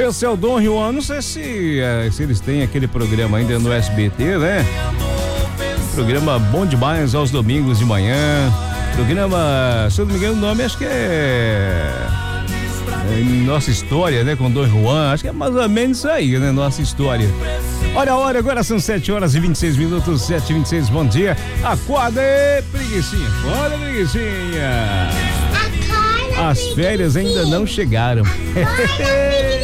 esse é o Dom Juan. Não sei se eles têm aquele programa ainda no SBT, né? Programa bom demais aos domingos de manhã. Programa, se eu não me engano, o nome acho que é Nossa História, né? Com Dom Juan. Acho que é mais ou menos isso aí, né? Nossa História. Olha a hora, agora são 7h26, 7h26, bom dia. Acorda aí, preguicinha. Acorda, preguicinha. As férias ainda não chegaram.